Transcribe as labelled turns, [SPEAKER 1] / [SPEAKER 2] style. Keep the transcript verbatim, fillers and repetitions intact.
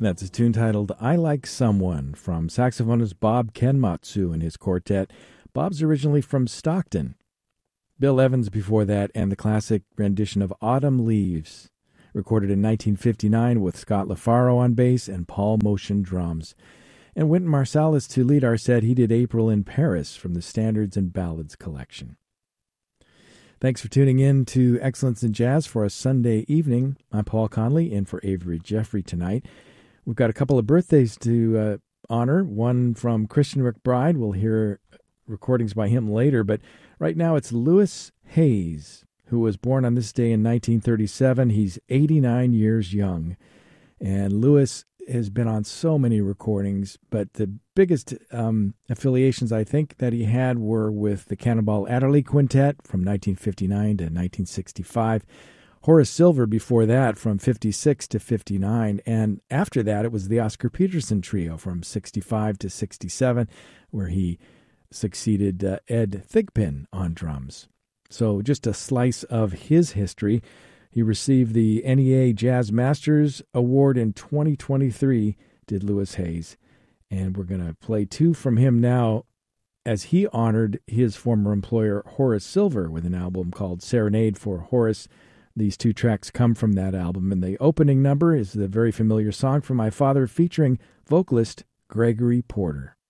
[SPEAKER 1] That's a tune titled I Like Someone from saxophonist Bob Kenmatsu and his quartet. Bob's originally from Stockton. Bill Evans before that, and the classic rendition of Autumn Leaves, recorded in nineteen fifty-nine with Scott LaFaro on bass and Paul Motion drums. And Wynton Marsalis to lead our set. He did April in Paris from the Standards and Ballads collection. Thanks for tuning in to Excellence in Jazz for a Sunday evening. I'm Paul Conley, in for Avery Jeffrey tonight. We've got a couple of birthdays to uh, honor. One from Christian McBride. We'll hear recordings by him later, but right now it's Louis Hayes, who was born on this day in nineteen thirty-seven. He's eighty-nine years young, and Louis has been on so many recordings, but the biggest um, affiliations I think that he had were with the Cannonball Adderley Quintet from nineteen fifty-nine to nineteen sixty-five, Horace Silver before that from fifty-six to fifty-nine, and after that it was the Oscar Peterson Trio from sixty-five to sixty-seven, where he succeeded uh, Ed Thigpen on drums. So just a slice of his history. He received the N E A Jazz Masters Award in twenty twenty-three, did Louis Hayes. And we're going to play two from him now as he honored his former employer, Horace Silver, with an album called Serenade for Horace. These two tracks come from that album, and the opening number is the very familiar Song for My Father featuring vocalist Gregory Porter.